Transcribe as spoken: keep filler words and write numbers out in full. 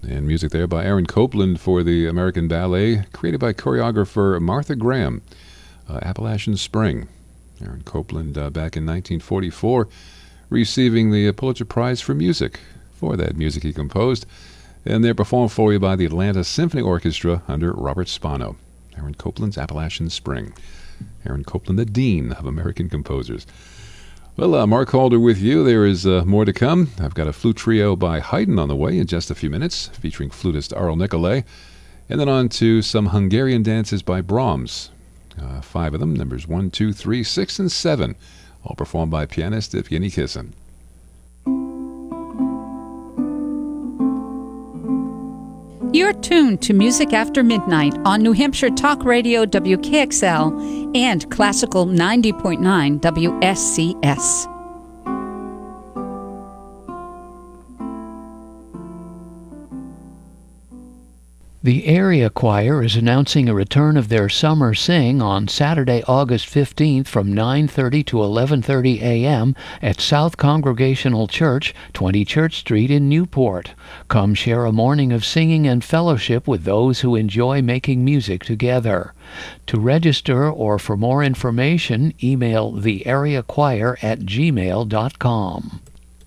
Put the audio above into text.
And music there by Aaron Copland for the American Ballet, created by choreographer Martha Graham. Uh, Appalachian Spring. Aaron Copland uh, back in nineteen forty-four, receiving the Pulitzer Prize for Music for that music he composed. And they're performed for you by the Atlanta Symphony Orchestra under Robert Spano. Aaron Copland's Appalachian Spring. Aaron Copland, the Dean of American Composers. Well, uh, Mark Calder with you. There is uh, more to come. I've got a flute trio by Haydn on the way in just a few minutes, featuring flutist Arl Nicolai. And then on to some Hungarian dances by Brahms. Uh, five of them, numbers one, two, three, six, and seven, all performed by pianist Evgeny Kissin. You're tuned to Music After Midnight on New Hampshire Talk Radio W K X L and Classical ninety point nine W S C S. The area choir is announcing a return of their summer sing on Saturday, August fifteenth from nine thirty to eleven thirty a.m. at South Congregational Church, twenty Church Street in Newport. Come share a morning of singing and fellowship with those who enjoy making music together. To register or for more information, email the area choir at gmail dot com.